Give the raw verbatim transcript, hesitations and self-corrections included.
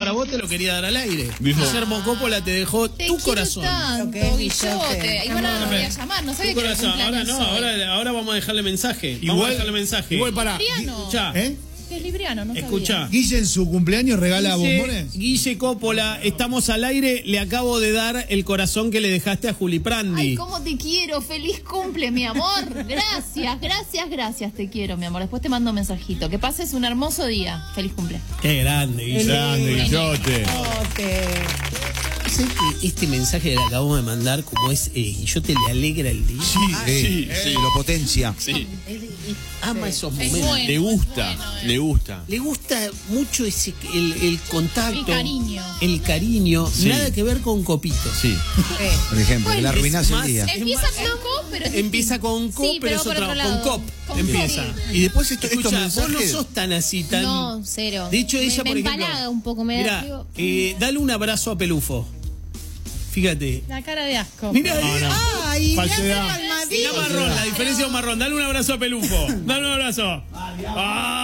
para vos te lo quería dar al aire. Dijo. Guillermo Coppola te dejó Te tu quiero corazón. tanto, Ok, Guillote. Igual ahora lo voy a llamar, no sabía Tu que era corazón. Ahora no, hoy. ahora, ahora vamos a dejarle mensaje. vamos a Igual, dejarle mensaje. igual para. Libriano. Escuchá, ¿Eh? Que es libriano, no escuchá. sabía. Guille en su cumpleaños regala Guille, bombones. Guille Coppola, estamos al aire. Le acabo de dar el corazón que le dejaste a Juli Prandi. Ay, cómo te quiero. Feliz cumple, mi amor. Gracias, gracias, gracias. Te quiero, mi amor. Después te mando un mensajito. Que pases un hermoso día. Feliz cumple. Qué grande, Guille. Grande, Guillote. ¿Sabés que este mensaje que le acabamos de mandar, como es eh, Guillote, le alegra el día? Sí, sí, Sí, lo potencia. sí. Él, él ama esos Es momentos. bueno. Le gusta, bueno, eh. le gusta. Le gusta mucho ese el, el contacto. El cariño. El cariño. Sí. Nada que ver con copitos. Sí. Por ejemplo, que la arruinás es el más- día. es Empieza más- con co, pero es Empieza con co, Sí, pero, pero es por otra, otro con lado. cop. Con empieza. cop. Y después esto, estos Escucha, vos no mensajes. sos tan así, tan. No, cero. De hecho, Me- ella, me por ejemplo. empalaga un poco, me da- Mirá, digo, eh, dale un abrazo a Pelufo. Fíjate. La cara de asco. Mira, Ay, Falsedad. me hace palmadita. Era marrón, la diferencia es un marrón. Dale un abrazo a Pelufo. Dale un abrazo. Ah.